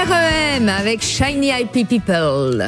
REM avec Shiny Happy People.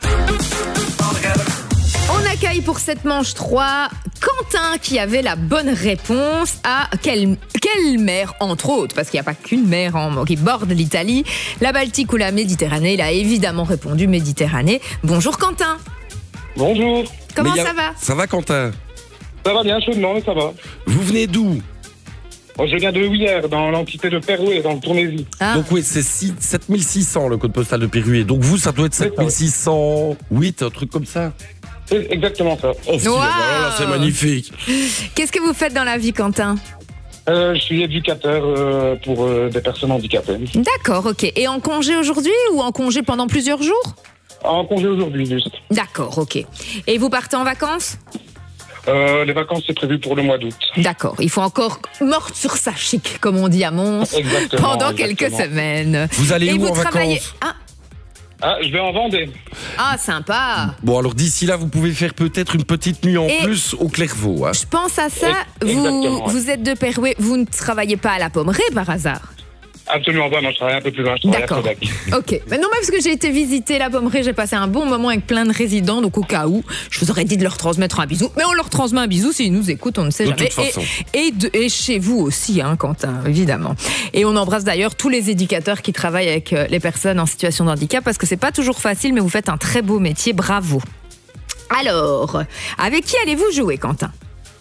On accueille pour cette manche 3 Quentin qui avait la bonne réponse à quelle mer, entre autres, parce qu'il n'y a pas qu'une mer qui borde l'Italie, la Baltique ou la Méditerranée. Il a évidemment répondu Méditerranée. Bonjour Quentin. Bonjour. Comment ça va? Ça va Quentin? Ça va bien, chaudement, mais ça va. Vous venez d'où? Je viens de Huillères, dans l'entité de Perouet, dans le Tournaisis. Ah. Donc oui, c'est 7600 le code postal de Péruet. Donc vous, ça doit être 7608, un truc comme ça. C'est exactement ça. Oh, si, Wow. voilà, c'est magnifique. Qu'est-ce que vous faites dans la vie, Quentin? Je suis éducateur pour des personnes handicapées. D'accord, ok. Et en congé aujourd'hui ou en congé pendant plusieurs jours? En congé aujourd'hui, juste. D'accord, ok. Et vous partez en vacances? Les vacances, c'est prévu pour le mois d'août. D'accord, il faut encore morte sur sa chic, comme on dit à Mons, Exactement, pendant quelques semaines. Vous allez Et où vous en travaillez... vacances? Je vais en Vendée. Ah, sympa. Bon, alors d'ici là, vous pouvez faire peut-être une petite nuit en Et- plus au Clairvaux. Hein. Je pense à ça. Exactement, ouais. Vous êtes de Perouet, vous ne travaillez pas à la Pommeraye par hasard? Absolument pas, moi je travaille un peu plus loin, je travaille à D'accord. Québec. Ok. Mais non, mais parce que j'ai été visiter la Pommeraye, j'ai passé un bon moment avec plein de résidents, donc au cas où, je vous aurais dit de leur transmettre un bisou. Mais on leur transmet un bisou s'ils nous écoutent, on ne sait De jamais. toute façon. Et chez vous aussi, hein, Quentin, évidemment. Et on embrasse d'ailleurs tous les éducateurs qui travaillent avec les personnes en situation de handicap, parce que c'est pas toujours facile, mais vous faites un très beau métier, bravo. Alors, avec qui allez-vous jouer, Quentin?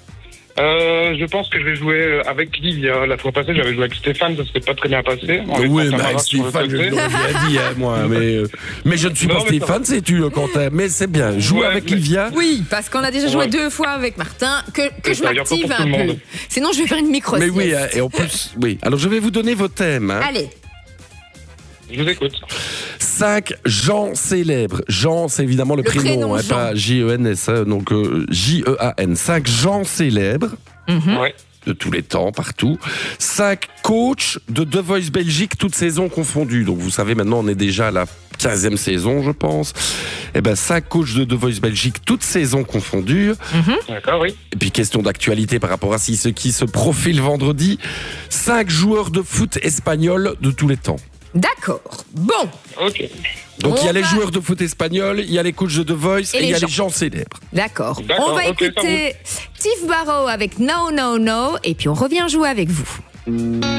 Je pense que je vais jouer avec Livia. La fois passée, j'avais joué avec Stéphane, ça s'était pas très bien passé. On Oui, est mais avec Stéphane, je l'aurais bien dit, hein, moi. Mais je ne suis Non, pas mais ça Stéphane, sais-tu, Quentin. Mais c'est bien. Jouer Ouais, avec mais- Livia. Oui, parce qu'on a déjà joué Ouais. 2 fois avec Martin, que C'est je ça, il y a pas m'active pour tout un le peu. monde. Sinon, je vais faire une micro Mais oui, hein, et en plus, oui. Alors je vais vous donner vos thèmes. Hein. Allez. Je vous écoute. 5 gens célèbres. Jean, c'est évidemment le prénom hein, Jean. pas J-E-N-S, hein, donc J-E-A-N. 5 gens célèbres Ouais. de tous les temps, partout. 5 coachs de The Voice Belgique, toutes saisons confondues. Donc vous savez, maintenant on est déjà à la 15e saison, je pense. Eh ben 5 coachs de The Voice Belgique, toutes saisons confondues. D'accord, oui. Et puis question d'actualité par rapport à ce qui se profile vendredi. 5 joueurs de foot espagnols de tous les temps. D'accord. Bon. Ok. Donc il y a On les va- joueurs de foot espagnols, il y a les coachs de The Voice Et et il y a les les gens célèbres. D'accord. D'accord, On va ok, ça écouter Steve Barrow avec No, No, No. Et puis on revient jouer avec vous.